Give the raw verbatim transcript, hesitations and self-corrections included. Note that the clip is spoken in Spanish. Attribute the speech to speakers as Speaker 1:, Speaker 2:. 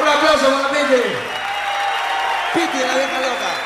Speaker 1: Un aplauso para Piti. Piti de la vieja loca.